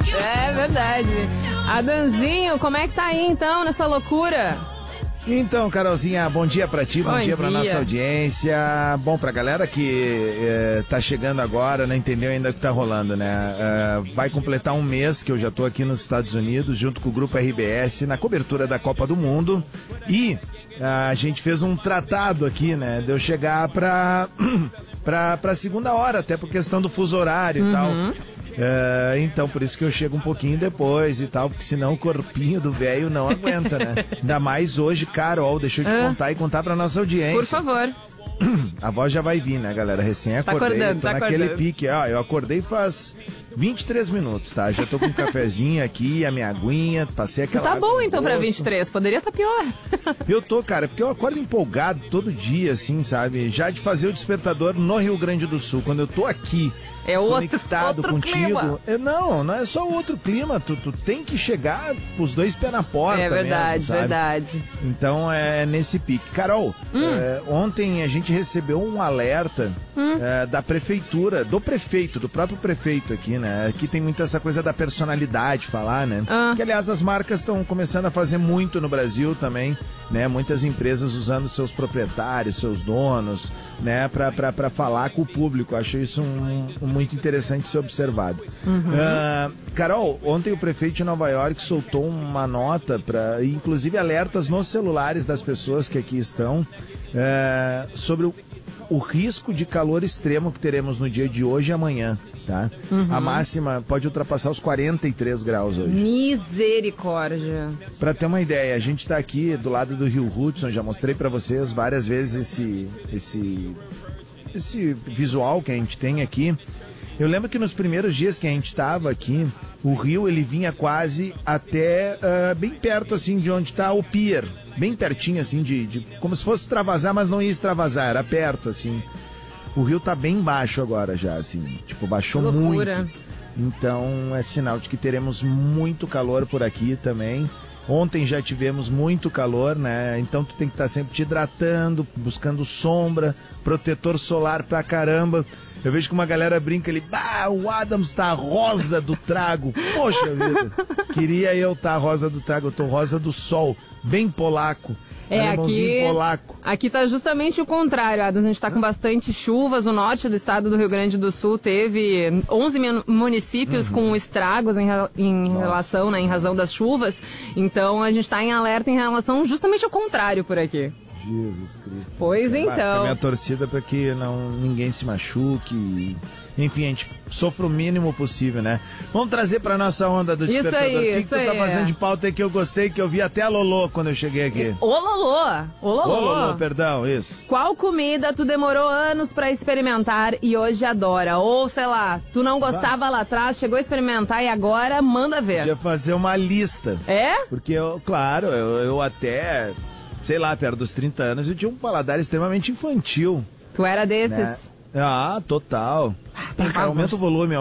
É verdade. Adanzinho, como é que tá aí então nessa loucura? Então, Carolzinha, bom dia pra ti, bom dia pra nossa audiência. Bom, pra galera que tá chegando agora, não entendeu ainda o que tá rolando, né? Vai completar um mês que eu já tô aqui nos Estados Unidos, junto com o Grupo RBS, na cobertura da Copa do Mundo. E a gente fez um tratado aqui, né? De eu chegar pra segunda hora, até por questão do fuso horário e tal. Então, por isso que eu chego um pouquinho depois e tal, porque senão o corpinho do velho não aguenta, né? Ainda mais hoje, Carol, deixa eu te contar e contar pra nossa audiência. Por favor. A voz já vai vir, né, galera? Recém acordei, tô naquele pique, ó, eu acordei faz 23 minutos, tá? Já tô com um cafezinho aqui, a minha aguinha, passei aquela... Tá bom então pra 23, poderia estar pior. Eu tô, cara, porque eu acordo empolgado todo dia, assim, sabe? Já de fazer o despertador no Rio Grande do Sul, quando eu tô aqui... É conectado outro contigo. Clima. Não é só outro clima. Tu tem que chegar os dois pés na porta. É verdade, mesmo, sabe? verdade. Então é nesse pique. Carol, ontem a gente recebeu um alerta da prefeitura, do próprio prefeito aqui, né? Aqui tem muito essa coisa da personalidade falar, né? Que aliás as marcas estão começando a fazer muito no Brasil também, né? Muitas empresas usando seus proprietários, seus donos, né? Pra falar com o público. Acho isso muito interessante ser observado. Carol, ontem o prefeito de Nova York soltou uma nota, inclusive alertas nos celulares das pessoas que aqui estão, sobre o risco de calor extremo que teremos no dia de hoje e amanhã. Tá? A máxima pode ultrapassar os 43 graus hoje. Misericórdia. Pra ter uma ideia, a gente tá aqui do lado do Rio Hudson, já mostrei pra vocês várias vezes esse visual que a gente tem aqui. Eu lembro que nos primeiros dias que a gente estava aqui, o rio ele vinha quase até bem perto assim de onde está o pier, bem pertinho assim como se fosse extravasar, mas não ia extravasar, era perto assim. O rio tá bem baixo agora já, assim, tipo, baixou muito. Então é sinal de que teremos muito calor por aqui também. Ontem já tivemos muito calor, né? Então tu tem que estar sempre te hidratando, buscando sombra, protetor solar pra caramba. Eu vejo que uma galera brinca ali, o Adams tá rosa do trago. Poxa vida, queria eu tá rosa do trago, eu tô rosa do sol, bem polaco. Aqui tá justamente o contrário, Adams. A gente tá com bastante chuvas. O norte do estado do Rio Grande do Sul teve 11 municípios com estragos em relação, né, em razão das chuvas. Então a gente tá em alerta em relação justamente ao contrário por aqui. Jesus Cristo. Pois então. A minha torcida para que ninguém se machuque. Enfim, a gente sofra o mínimo possível, né? Vamos trazer pra nossa onda do despertador. O que tu tá fazendo de pauta aí que eu gostei, que eu vi até a Lolô quando eu cheguei aqui? Ô Lolô, perdão, isso. Qual comida tu demorou anos pra experimentar e hoje adora? Ou, sei lá, tu não gostava lá atrás, chegou a experimentar e agora manda ver. Podia fazer uma lista. É? Porque, eu até, sei lá, perto dos 30 anos, eu tinha um paladar extremamente infantil. Tu era desses? Né? Total. Aumenta o volume.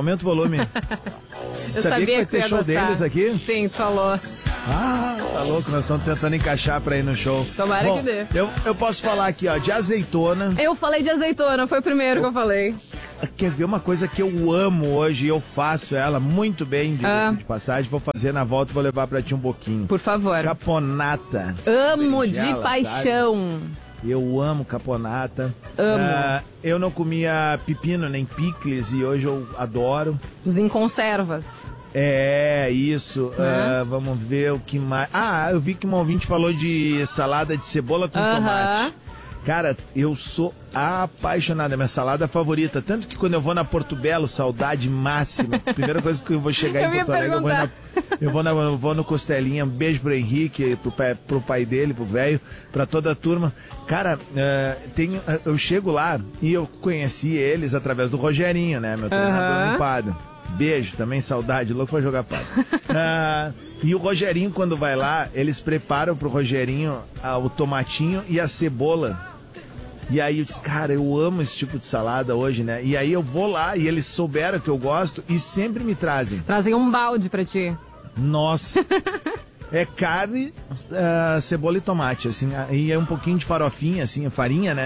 Eu sabia que vai ter show gostar. deles aqui? Sim, tu falou. Tá louco, nós estamos tentando encaixar pra ir no show. Tomara que dê. Eu posso falar aqui, ó, de azeitona. Eu falei de azeitona, foi o primeiro que eu falei. Quer ver uma coisa que eu amo hoje e eu faço ela muito bem, diga-se de passagem, vou fazer na volta e vou levar pra ti um pouquinho. Por favor. Caponata. Amo de paixão. Sabe? Eu amo caponata. Amo. Eu não comia pepino nem picles e hoje eu adoro. Os em conservas. É, isso. Vamos ver o que mais. Eu vi que um ouvinte falou de salada de cebola com tomate. Cara, eu sou apaixonado, é minha salada favorita. Tanto que quando eu vou na Porto Belo, saudade máxima. Primeira coisa que eu vou chegar em Porto Alegre, eu vou no Costelinha. Um beijo pro Henrique, pro pai dele, pro velho, pra toda a turma. Cara, eu chego lá e eu conheci eles através do Rogerinho, né? Meu treinador no Padre. Beijo, também saudade, louco pra jogar padre. E o Rogerinho, quando vai lá, eles preparam pro Rogerinho o tomatinho e a cebola. E aí eu disse, cara, eu amo esse tipo de salada hoje, né? E aí eu vou lá e eles souberam que eu gosto e sempre me trazem. Trazem um balde pra ti. Nossa. É carne, cebola e tomate, assim, e é um pouquinho de farofinha, assim, farinha, né?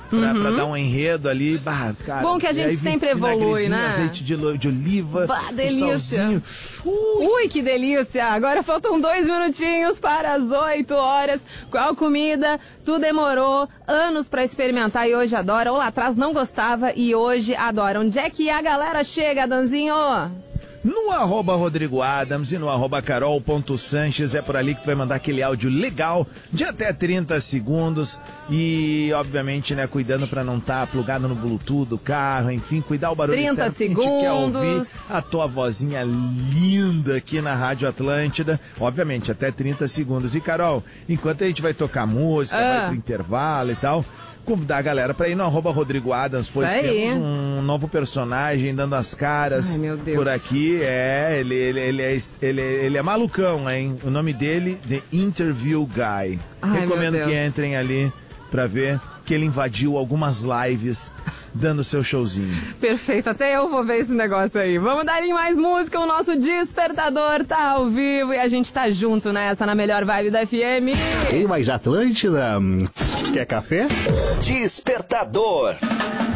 pra dar um enredo ali. Bah, cara, bom que a gente sempre evolui, né? Azeite de oliva, bah, delícia. Um salzinho. Ui, que delícia! Agora faltam 2 minutinhos para as 8 horas. Qual comida tu demorou anos pra experimentar e hoje adora? Ou lá atrás não gostava e hoje adora? Onde é que a galera chega, Danzinho? No @Rodrigo Adams e no @Carol.Sanches, é por ali que tu vai mandar aquele áudio legal de até 30 segundos e, obviamente, né, cuidando pra não estar plugado no Bluetooth do carro, enfim, cuidar o barulho 30 segundos. Que a gente quer ouvir a tua vozinha linda aqui na Rádio Atlântida, obviamente, até 30 segundos. E, Carol, enquanto a gente vai tocar música, vai pro intervalo e tal, convidar a galera pra ir no @Rodrigo Adams, pois temos um novo personagem dando as caras. Ai, meu Deus. Por aqui. Ele é malucão, hein? O nome dele, The Interview Guy. Ai, recomendo que entrem ali pra ver que ele invadiu algumas lives dando seu showzinho. Perfeito, até eu vou ver esse negócio aí. Vamos dar em mais música, o nosso Despertador tá ao vivo e a gente tá junto nessa, na melhor vibe da FM. Tem mais Atlântida? Quer café? Despertador.